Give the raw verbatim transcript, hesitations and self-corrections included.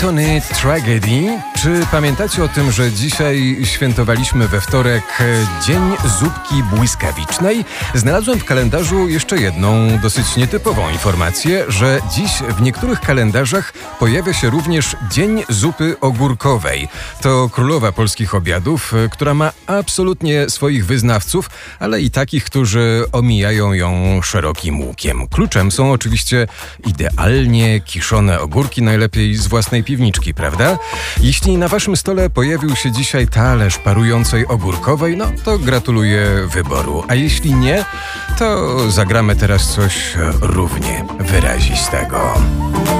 Tony Tragedy. Czy pamiętacie o tym, że dzisiaj świętowaliśmy we wtorek Dzień Zupki Błyskawicznej? Znalazłem w kalendarzu jeszcze jedną dosyć nietypową informację, że dziś w niektórych kalendarzach pojawia się również Dzień Zupy Ogórkowej. To królowa polskich obiadów, która ma absolutnie swoich wyznawców, ale i takich, którzy omijają ją szerokim łukiem. Kluczem są oczywiście idealnie kiszone ogórki, najlepiej z własnej piwniczki, prawda? Jeśli na waszym stole pojawił się dzisiaj talerz parującej ogórkowej, no to gratuluję wyboru. A jeśli nie, to zagramy teraz coś równie wyrazistego.